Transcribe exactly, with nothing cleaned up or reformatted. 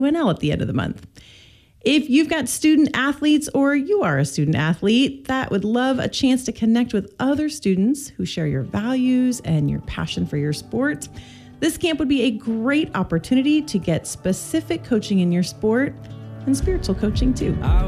O N L at the end of the month. If you've got student athletes or you are a student athlete that would love a chance to connect with other students who share your values and your passion for your sport, this camp would be a great opportunity to get specific coaching in your sport and spiritual coaching too.